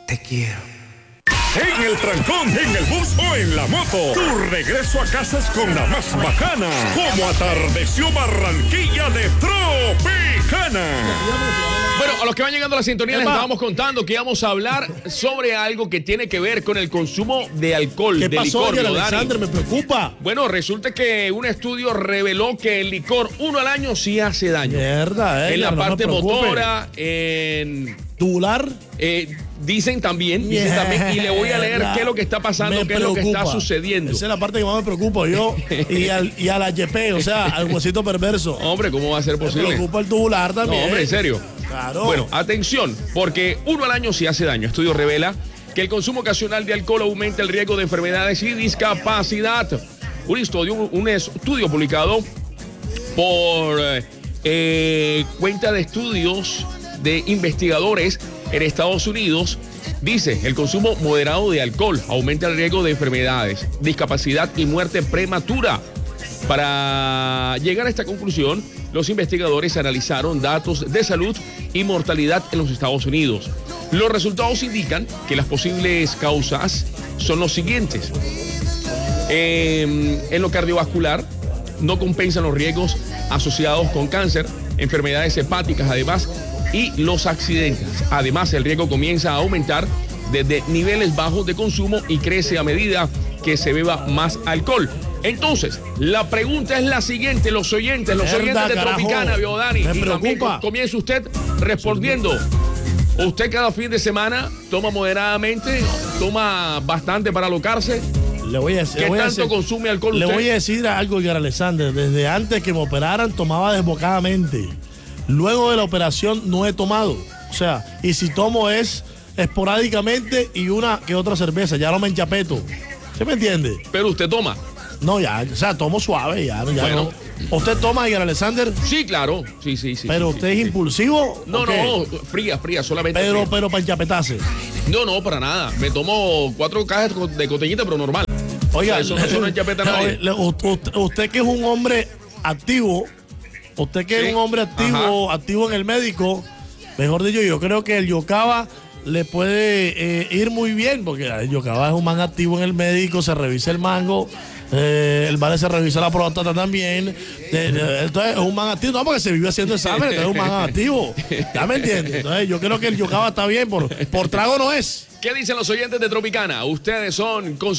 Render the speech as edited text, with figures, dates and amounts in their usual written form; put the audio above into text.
Te quiero. En el trancón, en el bus o en la moto. Tu regreso a casa es con la más bacana. Como atardeció Barranquilla de Tropicana. Bueno, a los que van llegando a la sintonía les estábamos contando que íbamos a hablar sobre algo que tiene que ver con el consumo de alcohol, ¿Qué de pasó, licor, Alexander? Me preocupa. Bueno, resulta que un estudio reveló que el licor uno al año sí hace daño. Mierda, en la no parte me preocupe. motora, en... ¿Tubular? Dicen también, y le voy a leer qué es lo que está pasando, qué es lo que está sucediendo. Esa es la parte que más me preocupa yo y a la YP, o sea, al huesito perverso. Hombre, ¿cómo va a ser posible? Me preocupa el tubular también. No, hombre, en serio. Claro. Bueno, atención, porque uno al año sí hace daño. Estudio revela que el consumo ocasional de alcohol aumenta el riesgo de enfermedades y discapacidad. Un estudio publicado por cuenta de estudios de investigadores en Estados Unidos dice: el consumo moderado de alcohol aumenta el riesgo de enfermedades, discapacidad y muerte prematura. Para llegar a esta conclusión, los investigadores analizaron datos de salud y mortalidad en los Estados Unidos. Los resultados indican que las posibles causas son los siguientes. En lo cardiovascular, no compensan los riesgos asociados con cáncer, enfermedades hepáticas, además, y los accidentes. Además, el riesgo comienza a aumentar desde niveles bajos de consumo y crece a medida que se beba más alcohol. Entonces, la pregunta es la siguiente, los oyentes de Tropicana, Biodani, y también comienza usted respondiendo. ¿Usted cada fin de semana toma moderadamente, toma bastante para alocarse? ¿Qué tanto consume alcohol usted? Le voy a decir algo, Alexander. Desde antes que me operaran, tomaba desbocadamente. Luego de la operación no he tomado. O sea, y si tomo es esporádicamente y una que otra cerveza. Ya no me enchapeto. ¿Se me entiende? Pero usted toma. No, ya, o sea, tomo suave, ya bueno. No. ¿Usted toma, Miguel Alexander? Sí, claro. Sí. ¿Pero usted es impulsivo? No, fría, solamente. Pero para enchapetarse. No, para nada. Me tomo 4 cajas de coteñita, pero normal. Oiga, eso no enchapeta a nadie. Usted que es un hombre activo, activo en el médico, mejor dicho, yo creo que el Yocava le puede ir muy bien, porque el Yocava es un man activo en el médico, se revisa el mango, el vale se revisa la próstata también, entonces es un man activo, no, porque se vive haciendo exámenes, entonces es un man activo, ¿ya me entiendes? Entonces yo creo que el Yocava está bien, por trago no es. ¿Qué dicen los oyentes de Tropicana? Ustedes son